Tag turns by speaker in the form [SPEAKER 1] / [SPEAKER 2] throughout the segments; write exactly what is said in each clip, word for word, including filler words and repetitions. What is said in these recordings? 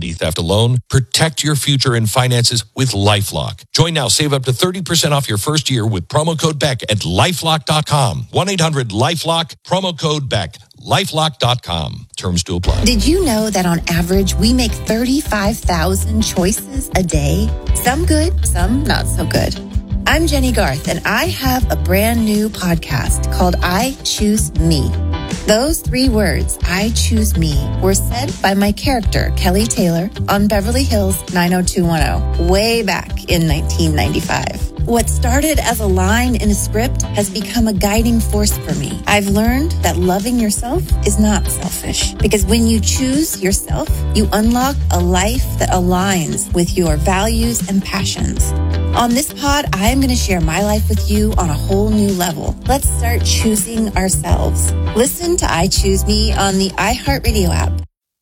[SPEAKER 1] identity theft alone. Protect your future in finances with LifeLock. Join now. Save up to thirty percent off your first year with promo code Beck at lifelock dot com. one eight hundred lifelock, promo code Beck. lifelock dot com. Terms to apply.
[SPEAKER 2] Did you know that on average, we make thirty-five thousand choices a day? Some good, some not so good. I'm Jenny Garth, and I have a brand new podcast called I Choose Me. Those three words, I choose me, were said by my character, Kelly Taylor, on Beverly Hills nine oh two one oh, way back in nineteen ninety-five. What started as a line in a script has become a guiding force for me. I've learned that loving yourself is not selfish, because when you choose yourself, you unlock a life that aligns with your values and passions. On this pod, I'm going to share my life with you on a whole new level. Let's start choosing ourselves. Listen to I Choose Me on the iHeartRadio app.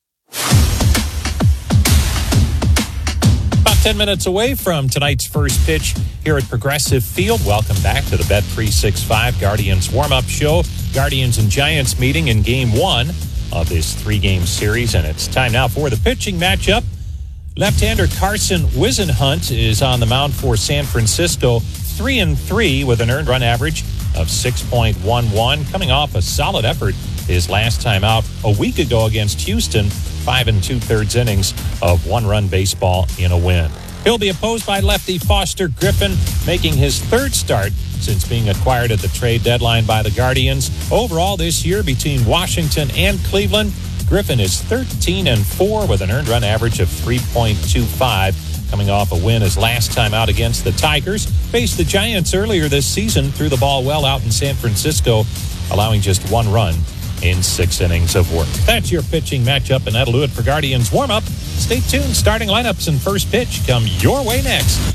[SPEAKER 3] About ten minutes away from tonight's first pitch here at Progressive Field. Welcome back to the Bet three sixty-five Guardians warm-up show. Guardians and Giants meeting in game one of this three-game series, and it's time now for the pitching matchup. Left-hander Carson Whisenhunt is on the mound for San Francisco, three and three with an earned run average of six point one one, coming off a solid effort his last time out a week ago against Houston, five and two-thirds innings of one-run baseball in a win. He'll be opposed by lefty Foster Griffin, making his third start since being acquired at the trade deadline by the Guardians. Overall this year between Washington and Cleveland, Griffin is thirteen and four with an earned run average of three point two five, coming off a win his last time out against the Tigers. Faced the Giants earlier this season, threw the ball well out in San Francisco, allowing just one run in six innings of work. That's your pitching matchup, and that'll do it for Guardians warm-up. Stay tuned. Starting lineups and first pitch come your way next.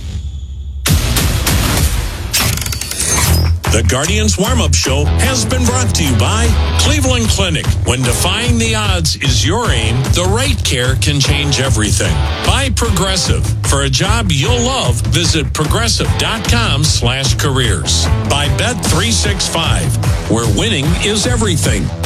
[SPEAKER 4] The Guardians Warm-Up Show has been brought to you by Cleveland Clinic. When defying the odds is your aim, the right care can change everything. By Progressive. For a job you'll love, visit progressive.com slash careers. By Bet three sixty-five, where winning is everything.